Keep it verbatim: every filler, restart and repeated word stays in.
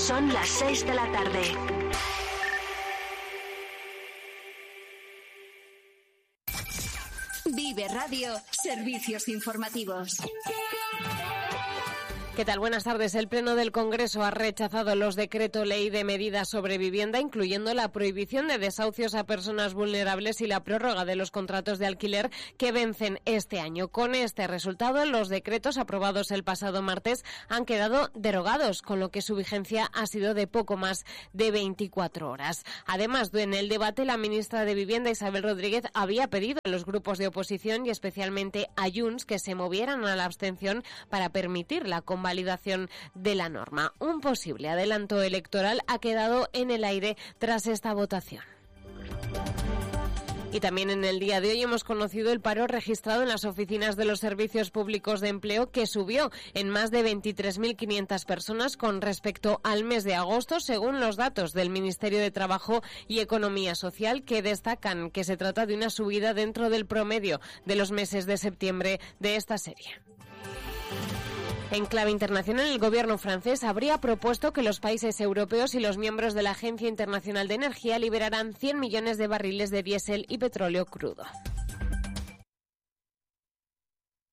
Son las seis de la tarde. Vive Radio, servicios informativos. ¿Qué tal? Buenas tardes. El Pleno del Congreso ha rechazado los decreto ley de medidas sobre vivienda, incluyendo la prohibición de desahucios a personas vulnerables y la prórroga de los contratos de alquiler que vencen este año. Con este resultado, los decretos aprobados el pasado martes han quedado derogados, con lo que su vigencia ha sido de poco más de veinticuatro horas. Además, en el debate, la ministra de Vivienda, Isabel Rodríguez, había pedido a los grupos de oposición y especialmente a Junts que se movieran a la abstención para permitir la convalidación de la norma. Un posible adelanto electoral ha quedado en el aire tras esta votación. Y también en el día de hoy hemos conocido el paro registrado en las oficinas de los servicios públicos de empleo, que subió en más de veintitrés mil quinientas personas con respecto al mes de agosto, según los datos del Ministerio de Trabajo y Economía Social, que destacan que se trata de una subida dentro del promedio de los meses de septiembre de esta serie. En clave internacional, el gobierno francés habría propuesto que los países europeos y los miembros de la Agencia Internacional de Energía liberaran cien millones de barriles de diésel y petróleo crudo.